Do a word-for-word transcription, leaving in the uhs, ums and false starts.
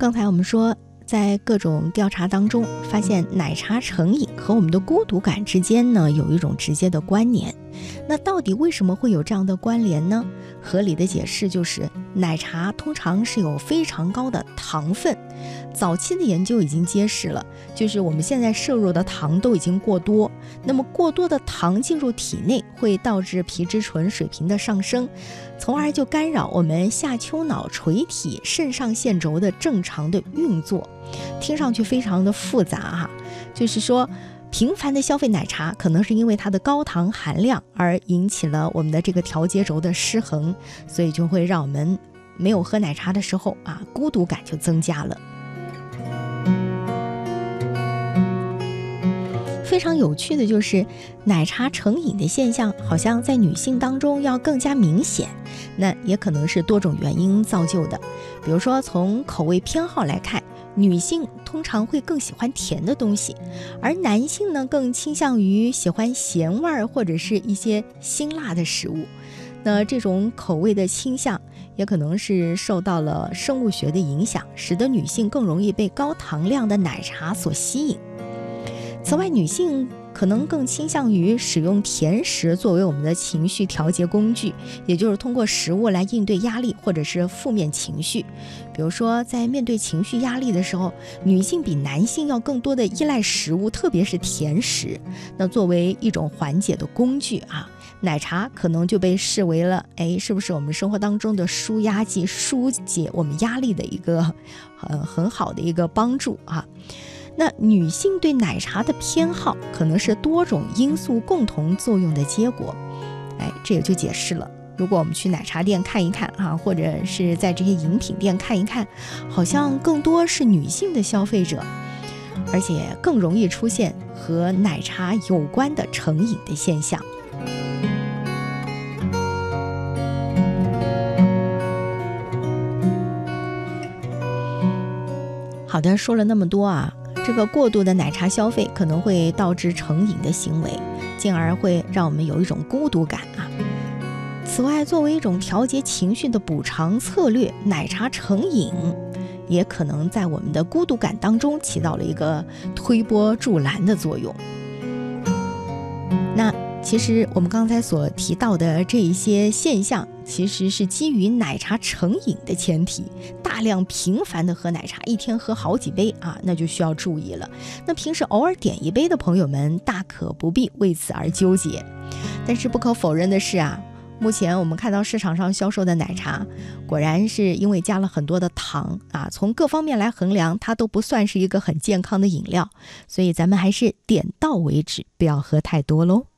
刚才我们说，在各种调查当中，发现奶茶成瘾和我们的孤独感之间呢，有一种直接的关联。那到底为什么会有这样的关联呢？合理的解释就是，奶茶通常是有非常高的糖分。早期的研究已经揭示了，就是我们现在摄入的糖都已经过多，那么过多的糖进入体内会导致皮质醇水平的上升，从而就干扰我们下丘脑垂体肾上腺轴的正常的运作。听上去非常的复杂哈，就是说频繁的消费奶茶可能是因为它的高糖含量而引起了我们的这个调节轴的失衡，所以就会让我们没有喝奶茶的时候啊，孤独感就增加了。非常有趣的就是奶茶成瘾的现象好像在女性当中要更加明显，那也可能是多种原因造就的。比如说从口味偏好来看，女性通常会更喜欢甜的东西，而男性呢更倾向于喜欢咸味或者是一些辛辣的食物。那这种口味的倾向也可能是受到了生物学的影响，使得女性更容易被高糖量的奶茶所吸引。此外，女性可能更倾向于使用甜食作为我们的情绪调节工具，也就是通过食物来应对压力或者是负面情绪。比如说在面对情绪压力的时候，女性比男性要更多的依赖食物，特别是甜食。那作为一种缓解的工具啊，奶茶可能就被视为了，哎，是不是我们生活当中的舒压剂，疏解我们压力的一个很很好的一个帮助啊。那女性对奶茶的偏好可能是多种因素共同作用的结果，哎，这也就解释了，如果我们去奶茶店看一看啊，或者是在这些饮品店看一看，好像更多是女性的消费者，而且更容易出现和奶茶有关的成瘾的现象。好的，说了那么多啊，这个过度的奶茶消费可能会导致成瘾的行为，进而会让我们有一种孤独感啊。此外，作为一种调节情绪的补偿策略，奶茶成瘾也可能在我们的孤独感当中起到了一个推波助澜的作用。那其实我们刚才所提到的这一些现象，其实是基于奶茶成瘾的前提，大量频繁的喝奶茶，一天喝好几杯啊，那就需要注意了。那平时偶尔点一杯的朋友们，大可不必为此而纠结。但是不可否认的是啊，目前我们看到市场上销售的奶茶，果然是因为加了很多的糖啊，从各方面来衡量，它都不算是一个很健康的饮料，所以咱们还是点到为止，不要喝太多喽。